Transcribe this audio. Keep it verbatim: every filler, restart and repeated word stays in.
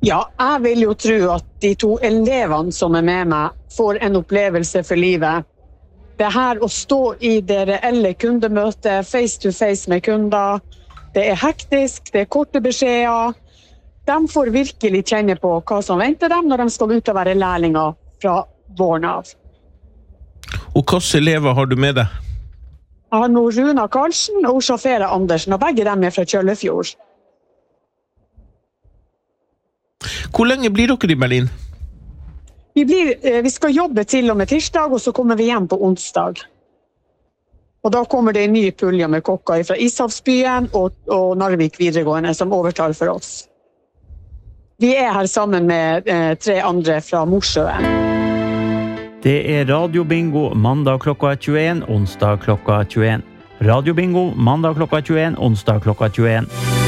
Ja, jeg vil jo tro at de to elevene som er med meg får en opplevelse for livet. Det her å stå i det reelle kundemøtet, face to face med kunder, det er hektisk, det er korte beskjeder. De får virkelig kjenne på hva som venter dem når de skal ut og være lærlinger fra våren av. Og hvilke elever har du med deg? Jeg har nå Runa Karlsen og Sjafera Andersen, og begge dem er fra Kjøllefjord. Hvor lenge blir dere i Berlin? Vi, blir, vi skal jobbe til og med tirsdag, og så kommer vi hjem på onsdag. Og da kommer det en ny pulje med kokker fra Ishavsbyen og, og Narvik videregående som overtar for oss. Vi er her sammen med eh, tre andre fra Mosjøen. Det er radiobingo mandag klokka tjueen, onsdag klokka tjueen. Radiobingo mandag klokka tjueen, onsdag klokka tjueen.